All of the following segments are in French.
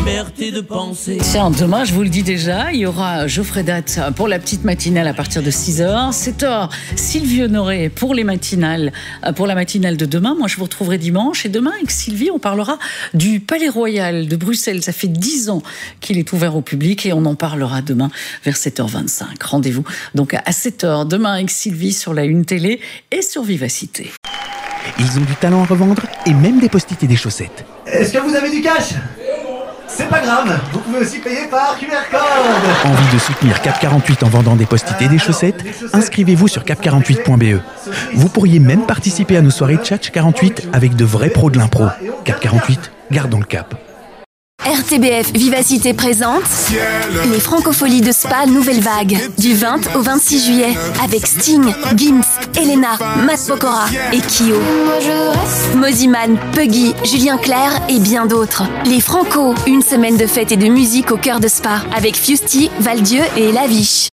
liberté de penser. Tiens, demain, je vous le dis déjà, il y aura Geoffrey Date pour la petite matinale à partir de 6h. 7h, Sylvie Honoré pour les matinales, pour la matinale de demain. Moi, je vous retrouverai dimanche. Et demain, avec Sylvie, on parlera du Palais Royal de Bruxelles. Ça fait 10 ans qu'il est ouvert au public et on en parlera demain vers 7h25. Rendez-vous donc à 7h demain avec Sylvie sur la Une Télé et sur Vivacité. Ils ont du talent à revendre et même des post-it et des chaussettes. Est-ce que vous avez du cash ? C'est pas grave, vous pouvez aussi payer par QR code. Envie de soutenir Cap 48 en vendant des post-it et des chaussettes ? Inscrivez-vous sur cap48.be. Vous pourriez même participer à nos soirées Tchatch 48 avec de vrais pros de l'impro. Cap 48, gardons le cap. RTBF Vivacité présente les Francopholies de Spa Nouvelle Vague du 20 au 26 juillet avec Sting, Gims, Elena, Matt Pokora et Kyo. Moziman, Puggy, Julien Clerc et bien d'autres. Les Franco, une semaine de fête et de musique au cœur de Spa avec Fusty, Valdieu et Laviche.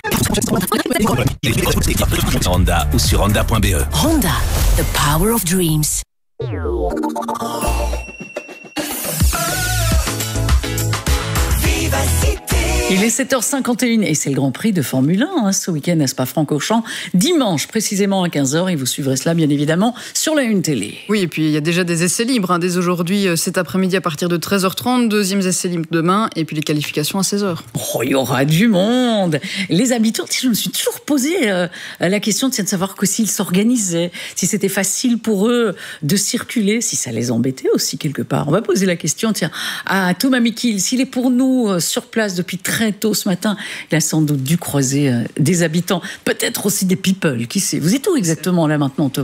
Honda ou sur honda.be. Honda, the power of dreams. Il est 7h51 et c'est le Grand Prix de Formule 1 ce week-end à Spa-Francorchamps, dimanche précisément à 15h et vous suivrez cela bien évidemment sur la Une Télé. Oui, et puis il y a déjà des essais libres dès aujourd'hui, cet après-midi à partir de 13h30, deuxième essai libre demain et puis les qualifications à 16h. Oh, il y aura du monde. Les habitants, je me suis toujours posé la question de savoir que s'ils s'organisaient, si c'était facile pour eux de circuler, si ça les embêtait aussi quelque part. On va poser la question, à Thomas Mikil, s'il est pour nous sur place depuis très tôt ce matin, il a sans doute dû croiser des habitants, peut-être aussi des people, qui sait. Vous êtes où exactement là maintenant, Thomas ?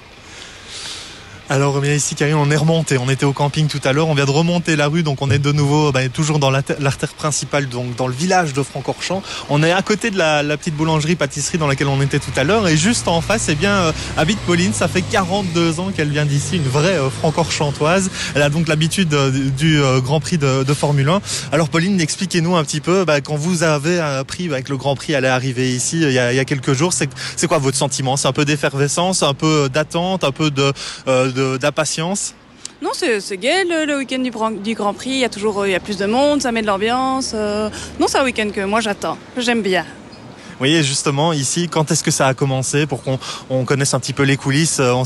Alors bien ici Karine, on est remonté, on était au camping tout à l'heure, on vient de remonter la rue, donc on est de nouveau toujours dans l'artère principale, donc dans le village de Francorchamps. On est à côté de la petite boulangerie-pâtisserie dans laquelle on était tout à l'heure, et juste en face, habite Pauline, ça fait 42 ans qu'elle vient d'ici, une vraie francorchantoise. Elle a donc l'habitude du Grand Prix de Formule 1. Alors Pauline, expliquez-nous un petit peu, quand vous avez appris que le Grand Prix allait arriver ici il y a quelques jours, c'est quoi votre sentiment ? C'est un peu d'effervescence, un peu d'attente, un peu d'impatience? Non, c'est gai le week-end du Grand Prix. Il y a plus de monde, ça met de l'ambiance. Non, c'est un week-end que moi j'attends, que j'aime bien. Vous voyez justement ici, quand est-ce que ça a commencé pour qu'on connaisse un petit peu les coulisses?